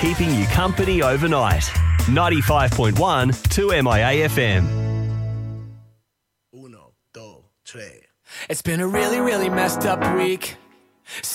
keeping you company overnight. 95.1 2MIA FM. Uno, dos, tres. It's been a really, really messed up week.